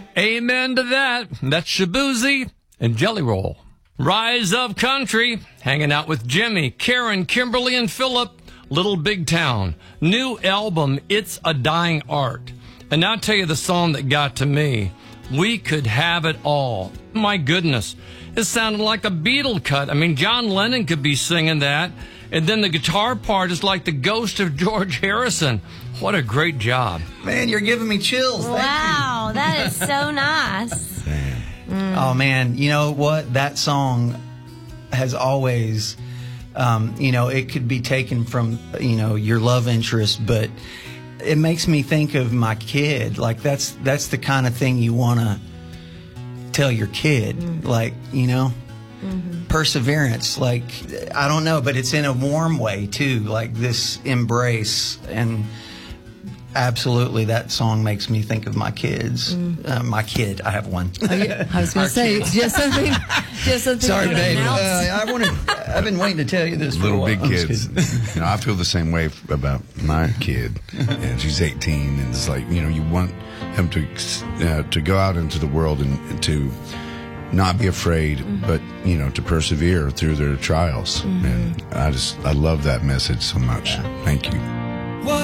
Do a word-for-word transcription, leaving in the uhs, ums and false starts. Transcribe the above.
Amen to that. That's Shaboozey and Jelly Roll. Rise of Country, hanging out with Jimmy, Karen, Kimberly, and Philip. Little Big Town. New album, It's a Dying Art. And I'll tell you the song that got to me. We Could Have It All. My goodness. It sounded like a Beatle cut. I mean, John Lennon could be singing that. And then the guitar part is like the ghost of George Harrison. What a great job. Man, you're giving me chills. Thank Wow, you. that is so nice. Mm. Oh, man, you know what? That song has always, um, you know, it could be taken from, you know, your love interest, but it makes me think of my kid. Like, that's that's the kind of thing you want to tell your kid. Mm. Like, you know, mm-hmm. perseverance. Like, I don't know, but it's in a warm way, too. Like, this embrace. And absolutely, that song makes me think of my kids. Mm. Uh, my kid, I have one. Oh, yeah. I was going to say, kids. just something, just something. Sorry, babe. Uh, I wanted. I've been waiting to tell you this. Little for a big while. kids. You know, I feel the same way about my kid, and she's eighteen, and it's like, you know, you want him to uh, to go out into the world and, and to not be afraid, mm-hmm. but you know, to persevere through their trials. Mm-hmm. And I just I love that message so much. Yeah. Thank you.